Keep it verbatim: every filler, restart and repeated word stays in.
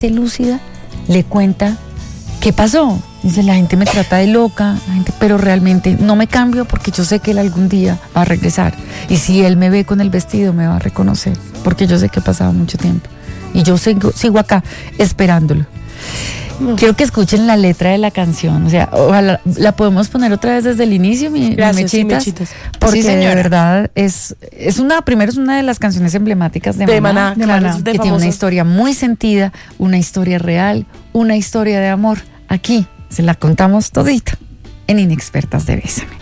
lúcida, le cuenta qué pasó. Dice, la gente me trata de loca, la gente, pero realmente no me cambio porque yo sé que él algún día va a regresar. Y si él me ve con el vestido, me va a reconocer, porque yo sé que ha pasado mucho tiempo. Y yo sigo, sigo acá, esperándolo. No. Quiero que escuchen la letra de la canción. O sea, ojalá la podemos poner otra vez desde el inicio, mi, Gracias, mi mechitas, sí, mechitas. porque Sí, de verdad es, es una, primero es una de las canciones emblemáticas de, de Maná, Maná, de Maná, que de tiene una historia muy sentida, una historia real, una historia de amor. Aquí se la contamos todita en Inexpertas de Bésame.